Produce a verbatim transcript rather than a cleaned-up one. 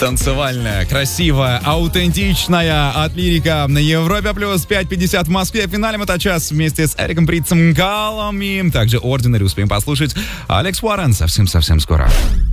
Танцевальная, красивая, аутентичная от Лирика на Европе плюс пять пятьдесят в Москве. Финалем это час вместе с Эриком Притцем, Галом и также Ordinary успеем послушать. Алекс Уоррен совсем-совсем скоро.